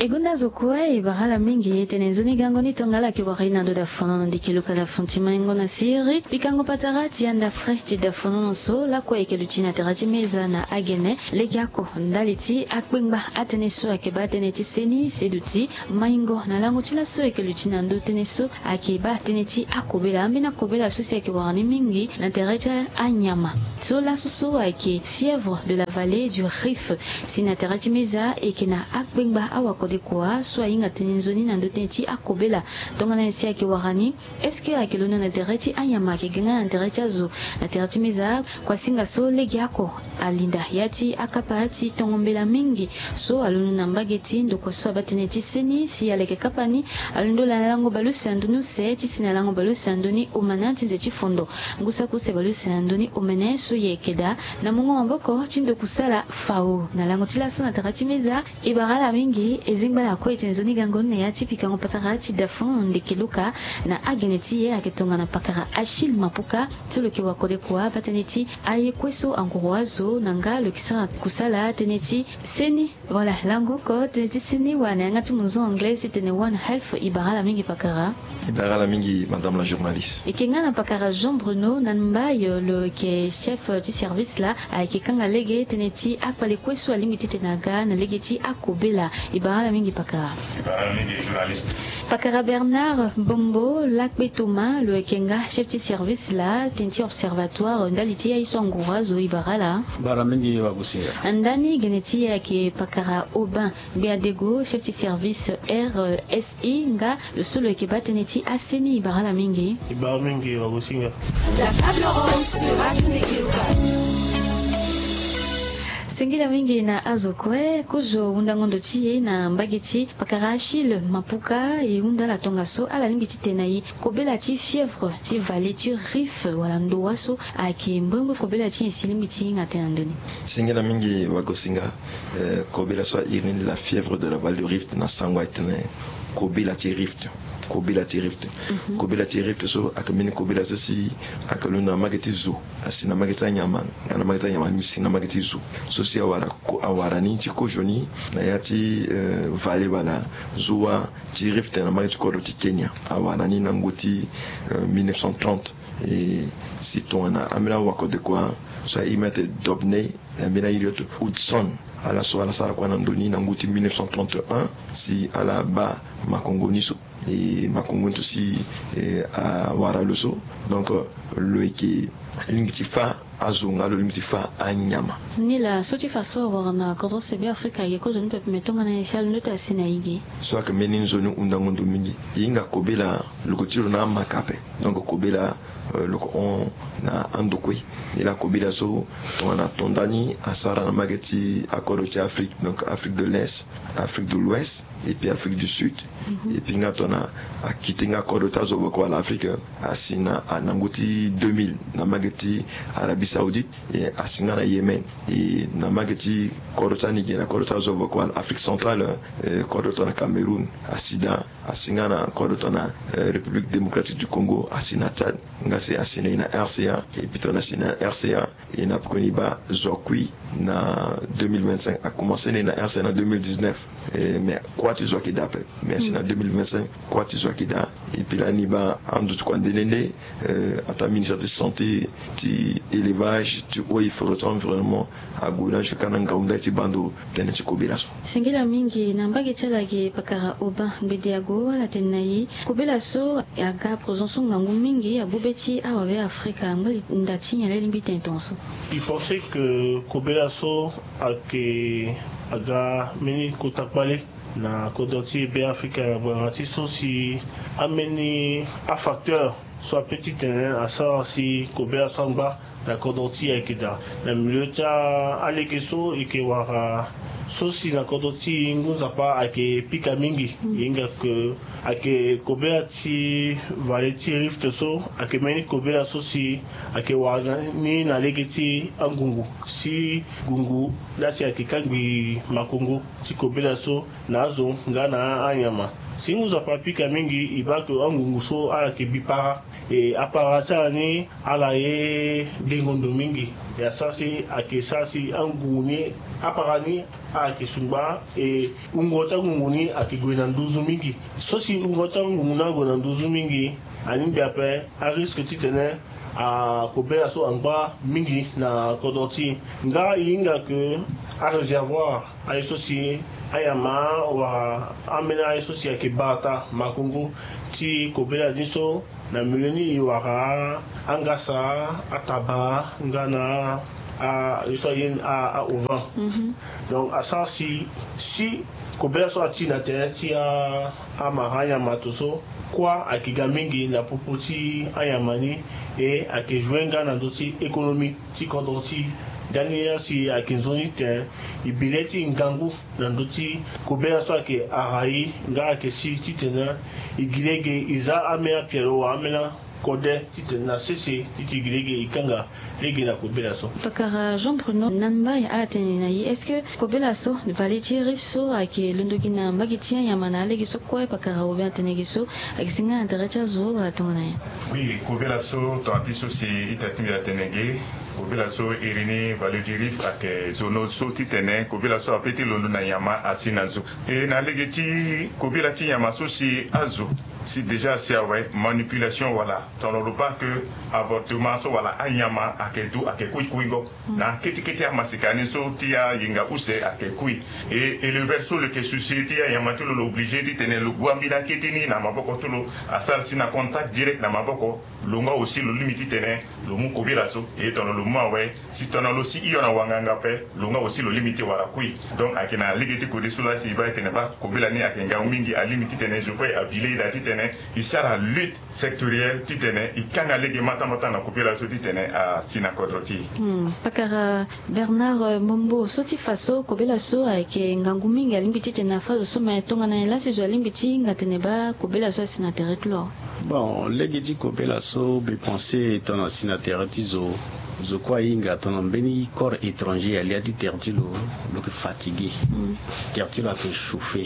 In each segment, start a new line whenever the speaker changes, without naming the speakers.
Egunda zokwe bahala mingi tenezoni gangoni tongala ki warina do da fono ndikiluka da fontima ngona siri pikango patarati anda preti da fono so la kwa ekeluchina terati meza na agene legiako ndaliti akbingba ateneso akeba teneti seni seduti maingo na lango chila so ekeluchina ndo teneso akeba teneti akobela ambina kobela sosi ake warani mingi na terati anyama so la soso ake fièvre de la vallée du Rif sina terati meza ekena akbingba awakode kwa so inga tenenzoni na ndo teneti akobela tonga na nsi ake warani eske akelona na terati anyama ke genga na terati azo na terati meza kwa singa so legi yako alinda yati akapati tongombela mingi so alunu na mbageti ndo kwa so abateneti seni si aleke kapani alundo la lango balusi andunu se ti sina lango balusi anduni umanati nze chifondo ngusa kuse balusi anduni umene so yekeda na mungo maboko chindo kusala fao na lango tila so na terati meza ibarala mingi ezingbala ko itenzoni gangoni yati pikango patarati dafon ndekeluka na ageneti ye aketonga na pakara Achille Mapuka tolo ke wakode kwa pateneti aye kweso angoroazo nanga le kisa kusala teneti seni voilà lango ko teneti seni wana ngatu munzo anglais tene one health ibarala mingi pakara
madame la journaliste
ikenga na pakara Jean Bruno Nanmbaye le ke chef du service là akekanga lege teneti akpale kweso alimiti tenaga na legeti akobela ibarala mingi pakara
journaliste
pakara Bernard Bombo Lakbetoma le kenga chef du service là tenti observatoire ndaliti ya isongurazo ibarala
baramingi wagusinga
andani geneti yake pakara Aubin Beadego chef du service RSI nga le solo ke bateneti aseni ibarala mingi
wagusinga
la table ronde sur Radio Nekiruka.
Sengila mingi na azokwe kujo undangondo tie na mbageti pakara Achille Mapuka e unda la tongaso ala limbiti tenai kobela ti fièvre ti vallée ti Rif wala ndo waso ake mbongo kobela ti silimbiti ngatenandoni
Sengila mingi wagosinga kobela so irini la fièvre de la vallée du Rift na sangwa itene kobela ti Rift kobela ti Rift so akamini kobela so si akaluna mageti zo asina mageti nyama na mageti nyama misina mageti zo so si awara ni ti kojoni na yati vale bala zuwa ti Rift na mageti ko ti Kenya awara ni nangoti 1930 et si ton na amina wakode kwa so imete dobne amina ilioto Hudson ala so ala sala kwa nandoni nangoti 1931 si ala ba makongoniso et Makongo aussi à Waraloso donc le qui limitifa azunga le limitifa anyama
ni la soti faso wana kodro sebe Afrika yeko zoni pepe metonga na yeshal nota sina igi
so que menin zoni undangondo mingi yinga kobela lokotiro na makape donc kobela loko on na andokwe ila kobela so tona tondani asara na mageti akoro ci Afrique donc Afrique de l'Est Afrique de l'Ouest et puis Afrique du Sud et puis ngatona akitinga akoro tazo boko à l'Afrique asina anangoti 2000 na mageti Arabie Saoudite et asina na Yémen et na mageti korotani na korotazo boko à Afrique centrale korotona Cameroun asida asina na korotona République démocratique du Congo asina Tchad ngase asina na RCA et puis tona asina RCA et na koniba zokui na 2025 a commencé na RCA na 2019 mais quoi tu zoki d'après mais c'est en 2025 quoi tu zoki da et puis là niba en tout quoi denene à ministère de santé ti élevage tu il faut environnement à gola je kananga unda ti bando teneti kobela so
sengila mingi na mbage chala ke pakara Aubin Bediago la tenai kobela so aga présence ngangu mingi abubeti awabe Afrika ngali ndati nyale limbite intenso
il pensait que kobela so aga mini kotakbale na kodoti be Afrika bangati so si ameni a facteur soit petit terrain à ça si kobela sangba la kodoti akida na milieu cha alekeso ikewara so si na kodoti nguza pa ake pika mingi yinga ke ake kobela ti valeti Rift so ake meni kobela so si ake wana ni na legeti angungu si gungu dasi ake kangi makongo ti kobela so nazo ngana anyama si nguza pa pika mingi ibake angungu so ake bipara e aparasa ni ala ye dengondo mingi ya sasi ake sasi anguni aparani ake sumba e ungota nguni ake gwena nduzu mingi sosi ungota nguna gwena nduzu mingi ani biape a risque titene a kobela so angba mingi na kodoti nga inga ke a réservoir a sosi ayama wa amena a sosi ake bata makungu ti kobela diso na mileni iwara angasa ataba ngana a yin a au vent. Donc à ça si kobela so atina te ti a maranya matoso kwa akigamingi na popoti ayamani e akejwenga na doti économique ti kodoti dania si akinzoni te ibileti ngangu na doti kobela so ake arai nga ake si titena igilege iza amea piero amena kode titena sisi titigilege ikanga legi na kobela so
pakara Jean Bruno nanbai atenina yi est-ce que kobela so ne valait tirer so ake lundugina magitia yamana legi so kwa pakara obi atenegi so akisinga intérêt zo atongana
oui kobela so tanti so si itatimi atenege kobela so irini valait dirif ake zono so titene kobela so apeti londo na yama asinazo e na legi ti kobela ti yama so si azo si déjà c'est ouais manipulation voilà tololo pas que avortement so voilà ayama akedu akekuikuingo na kiti amasikani so tia yinga use akekui et le verso le que suscite ayama tout l'obligé de tenir le guambina kitini na maboko tulo asal sina contact direct na maboko longa aussi le limite tenir le mu kobila so et ton le moi ouais si ton lo si iona wanganga pe longa aussi le limite wala kui donc akina ligiti ko desula si ba tenir ba kobila ni akenga mingi a limite tenir je peux habiller da il sert à lutte sectorielle titene ikanga legi mata na kopela so titene a sina kodroti
pakara Bernard Mombo soti faso kobela so ake ngangu mingi alimbi titene faso so ma tonga na la sezo alimbi ti ngatene ba kobela so sina territoire
bon legi ti kobela so be penser ton sina territoire zo kwa inga ton beni corps étranger ali ati tertilo lo que fatigué tertilo a que chauffé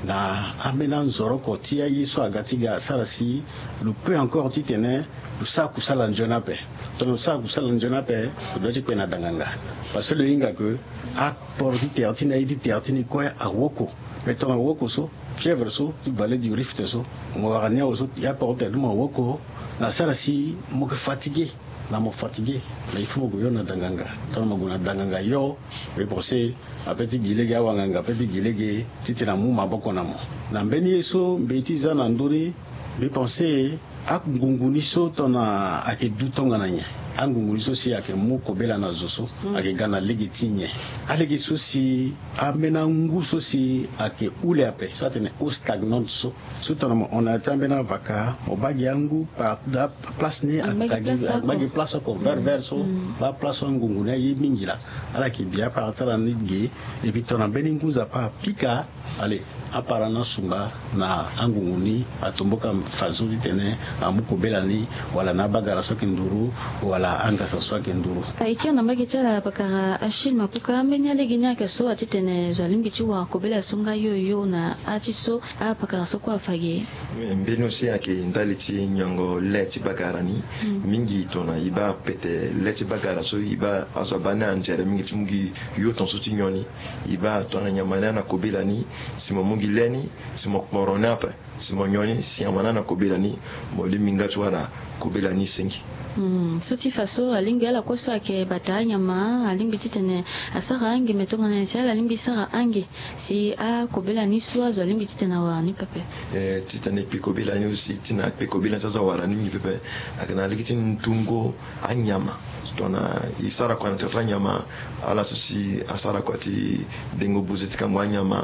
na amena nzoro ko tia yiso agatiga sarasi le peu encore titene le saku sala njona pe ton saku sala njona pe do ti pena danganga parce que le inga que a porti tertina iti tertini ko a woko mais ton woko so fièvre so tu balai du rift so ngorania so ya porte de mo woko na sarasi mo que fatigué na mo fatigué mais il faut go yona danganga ton mo guna danganga yo et pour c'est a petit gilege awanganga petit gilege titina mu maboko na mo na mbeni yeso mbeti za na ndori be penser ak ngunguni so tona ake dutonga nanya angunguni so si ake mu kobela na zoso ake gana legitinye alegi so si amena ngu so si ake ule ape so atene o stagnant so tona on a tambena vaka o bagi angu par da place ni bagi place ko vers so ba place ngunguni yi mingila ala ke bia par tala ni ge et puis tona beni nguza pa pika ale aparana sunga na angunguni atomboka fazo ditene amuko belani wala na bagara soki nduru wala angasa soki nduru
ikiwa na mbaki chala pakara Achille makuka mbenya leginya ke so atitene zalimbi chiwa kobela sunga yo na achiso pakara soko afage
mbeno si ake ndaliti nyango lechi bagarani mingi tona iba pete lechi bagara so iba azabana anjere mingi timugi yo ton suti nyoni iba tona nyamana na kobela ni simo mungi leni simo morona pa simo nyoni si amana na kobela ni moli minga twara kobela ni sengi
soti faso alimbi ala koso ake batanya ma alimbi titene asara ange metonga na sala alimbi sara ange si a kobela ni swazo alimbi titena wa ni pepe
titane pe kobela ni aussi tina pe kobela tsaza wara ni pepe akana likitin tungo anyama tona isara kwa ntetra nyama ala sosi asara kwa ti dengo buzeti kama nyama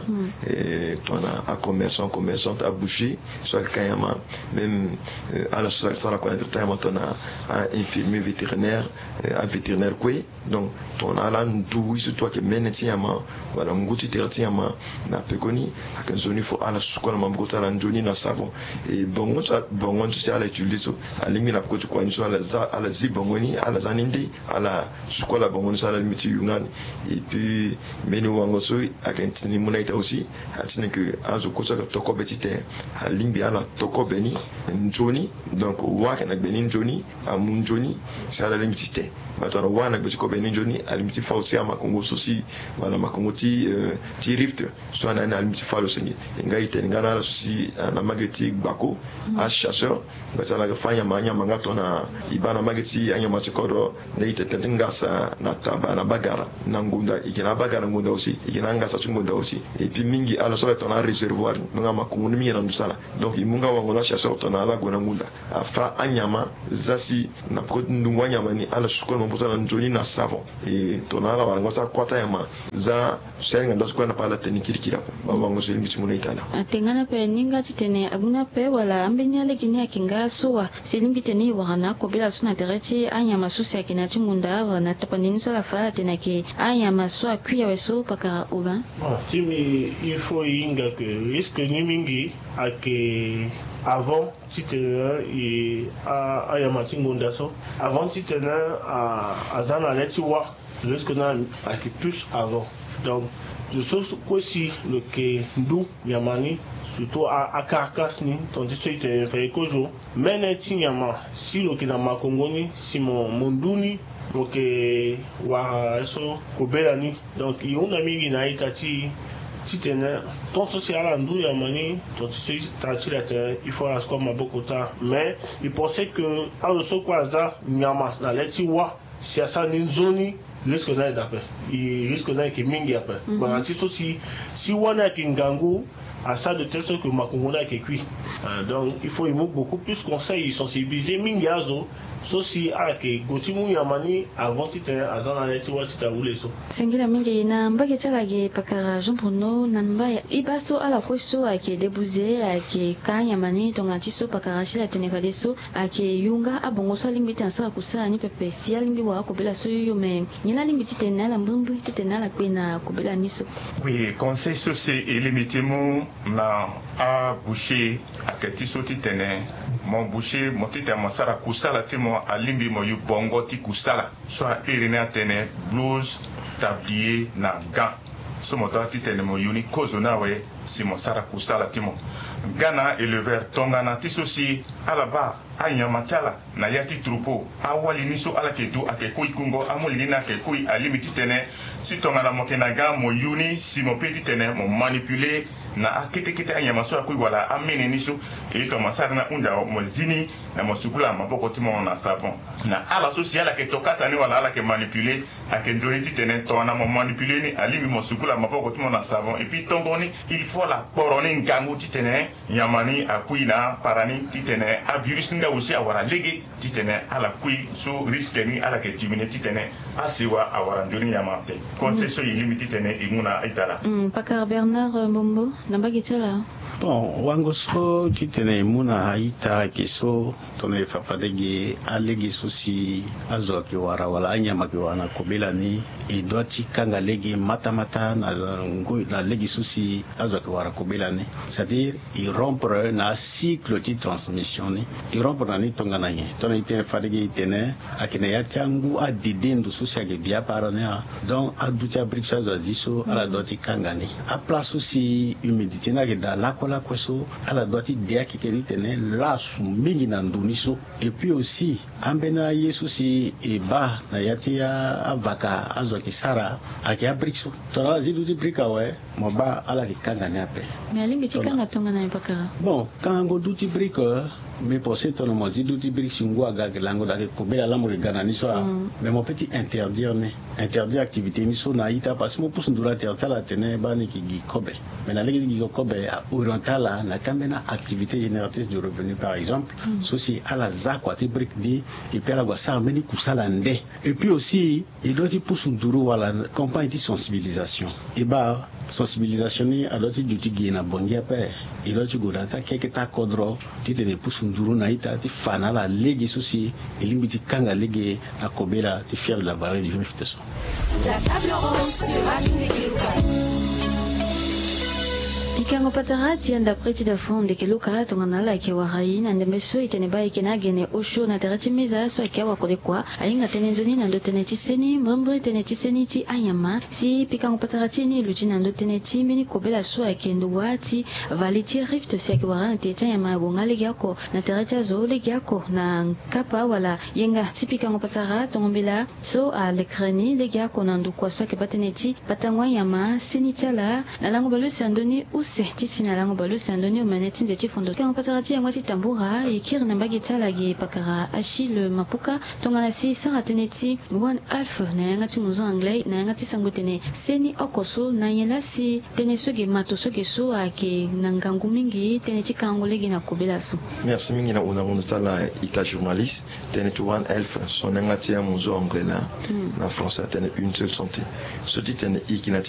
tona a commerçant a boucher so kanyama même ala sosi asara kwa ntetra nyama tona a infirmier vétérinaire a vétérinaire quoi donc tona ala ndu isu to ke meneti nyama wala nguti terti nyama na pekoni akanzoni fo ala sukola mamgota la njoni na savon et bongo so ala utiliser so alimi na ko kwa nso ala zibongoni ala zaninde limite à la scola bon ça la limite yungan et puis meni wango so akentini munaita aussi atine que azo kosa toko betite alimbi ala toko beni njoni donc wa kana beni njoni amunjoni ça la limite batara wa na betiko beni njoni a limite fa aussi ama kongo sosi wala makongo ti rift so na limite fa lo sengi ngai teningana la sosi na mageti bako a chasseur batala fanya manya mangato na ibana mageti anya machikoro na ite ngasa na taba na bagara na ngunda ikina bagara ngunda aussi ikina ngasa ngunda aussi et puis mingi ala so tona réservoir nga makungu mingi na ndusala donc imunga wango na chasseur tona ala gona ngunda afa anyama zasi na ko ndungwa nyama ni ala sukolo mboza na njoni na savon et tona ala wango sa kwata yama za senga ndasuko na pala tenikirikira ba wango so limiti muna itala
atengana pe ninga titene aguna pe wala ambenya lekini akinga soa selimbi tene wana ko bila suna tereti anyama susi akina ngunda na tapandini so la fa tenaki anyama so akuya weso pakara uba
timi il faut inga que risque ni mingi ake avant titena et ayama ngunda so avant titena azana letiwa risque na ake plus avant donc je sais aussi le que ndou yamani surtout à Carcasse ni tandis que tu fait kojo mais netinyama si le kina makongoni si mon duni donc wa so kobelani donc yon ami na itati titena ton social ndou yamani tandis que tati la terre il faut asco mabokota mais il pensait que à le so kwaza nyama na letiwa si asa ni nzoni risque na d'après il risque na ki mingi après ba tiso si wana kingangu à ça de telle sorte que Makongona est cuit. Donc il faut beaucoup plus conseils sensibiliser mingazo sosi ake gotimu yamani avant tite azana leti watita uleso
sengila mingi na mbage chalage pakara Jean Bruno nanbaya ibaso ala kweso ake debuze ake kanya mani tonga tiso pakara shila tenefade so ake yunga abongo so limbiti ansaka kusala ni pepe si alimbi wa kobela so yume nyina limbiti tenala mbumbu tenala kwena kobela niso.
Oui, conseil sosi ilimitimo na a boucher akati so titene mon boucher mon tite masara kusala timo alimbi mo yu bongo ti kusala soit irina tene blouse tablier na gant so mo titene mo yuni kozo na we si mo sara kusala timo gana éleveur tongana tisosi alaba anyamatala na yati troupeau awali niso ala ketu akekui kungo amoli na akekui alimiti tene si tongana mo kenaga mo yuni si mo petit tene mo manipuler na akete anyamaso akui wala amene niso e to masara na unda mo zini na mo sukula maboko timo na savon na ala social ke tokasa ni wala ala ke manipuler akenjoni tene to na mo manipuler ni alimi mo sukula maboko timo na savon et puis tongoni il faut la poroni ngangu titene yamani akui na parani titene a virus nga aussi awara lege titene ala kui so risque ni ala ke diminuer titene asiwa awara ndoni yamate concession illimité titene imuna itala
Pakar Bernard Mbombo nambagi tala
bon wangoso titene imuna haita keso tone fafadege alege sosi azo ki wara wala anyama ki wana kobela ni e doati kanga lege mata na ngoi na lege sosi azo ki wara kobela ni c'est-à-dire il rompre na cycle de transmission ni il rompre na ni tonga na ye tone itene fadege itene akine yatangu a didendo sosi age bia parana donc adutia brixas aziso ala doati kanga ni a place aussi humidité na ke da la kweso ala doati dia kikeri tene la su mingi na nduniso et puis aussi ambena yesu si e ba na yati ya avaka azo ki sara ake abrixo tona zidu di brika we mo ba ala ki kanga ne ape
mais alimbi tikanga tonga na pakara
bon kango duti brika mais pour cette on mo zidu di brika ngwa ga lango da ke kobela lamu ke gana ni so mais mon petit interdire activité ni so na ita parce mo pousse ndura terta la tene ba ni ki kobe mais na legi gi kobe orientala na tambena activité génératrice de revenus par exemple ceci à la zakwa ti brick di et puis à la gwasa meni kusala nde et puis aussi il doit y pousse nduru wala campagne de sensibilisation et ba sensibilisation ni a doit y duti gi na bongia pe il doit y godata keketa kodro ti te pousse nduru na ita ti fana la legi ceci elimbiti kanga legi na kobela ti fier de la barre du
La table ronde sur Radio Néguélouka.
Pikango patarati anda preti da fonde ke luka tongana la ke waraina ande meso itene bai ke nagene osho na terati meza so ke wakole kwa ainga tenenzoni na ndo teneti seni mbombre teneti seni ti anyama si pikango patarati ni lutina ndo teneti mini kobela so ke ndo wati valiti rift si ke warana te tanyama ngale yako na terati zo le yako na kapa wala yenga ti pikango patara tongombela so a lekrani le yako na ndo kwa so ke pateneti patangwa yama seni tala na lango balu sandoni use tisi na lango balu sandoni umaneti nzeti fondo pikango patarati ya mwati tambura ikir na mbagi tala gi pakara Achille Mapuka tongana si sara teneti one half na yanga ti muzo anglais na yanga ti sango tene seni okoso na yela si tene soge mato soge so ake na ngangu mingi tene ti kango legi na kobela so.
Merci mingi na una tala ita journaliste tene tu one half son yanga ti muzo anglais na français tene une seule santé so ti tene ikina